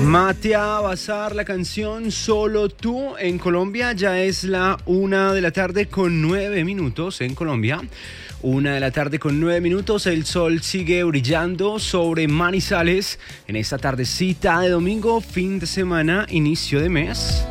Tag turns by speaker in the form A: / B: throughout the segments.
A: Matea Bazar, la canción Solo Tú. En Colombia ya es la 1:09 p.m. en Colombia. 1:09 p.m. El sol sigue brillando sobre Manizales en esta tardecita de domingo, fin de semana, inicio de mes.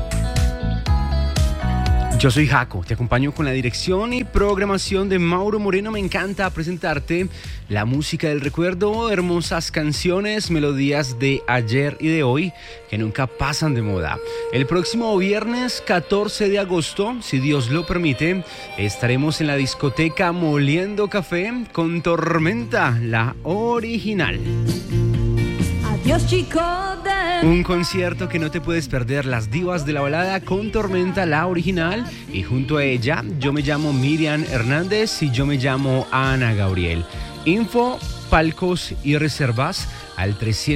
A: Yo soy Jaco, te acompaño con la dirección y programación de Mauro Moreno. Me encanta presentarte la música del recuerdo, hermosas canciones, melodías de ayer y de hoy que nunca pasan de moda. El próximo viernes 14 de agosto, si Dios lo permite, estaremos en la discoteca Moliendo Café con Tormenta, la original.
B: Adiós, chico.
A: Un concierto que no te puedes perder, las divas de la balada con Tormenta, la original, y junto a ella, yo me llamo Miriam Hernández y yo me llamo Ana Gabriel. Info, palcos y reservas al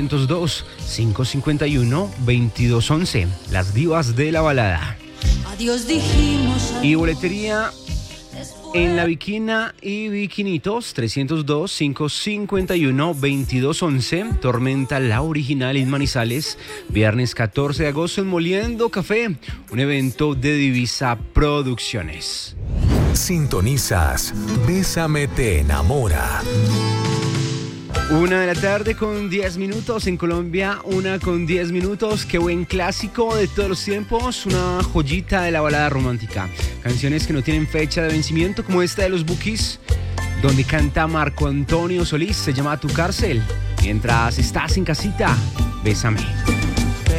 A: 302-551-2211, las divas de la balada.
B: Adiós dijimos.
A: Y boletería en La Viquina y Viquinitos, 302-551-2211, Tormenta, la original en Manizales, viernes 14 de agosto en Moliendo Café, un evento de Divisa Producciones.
C: Sintonizas Bésame te enamora.
A: 1:10 p.m. en Colombia, 1:10 p.m. Qué buen clásico de todos los tiempos, una joyita de la balada romántica. Canciones que no tienen fecha de vencimiento, como esta de los Bukis, donde canta Marco Antonio Solís, se llama Tu Cárcel. Mientras estás en casita, bésame.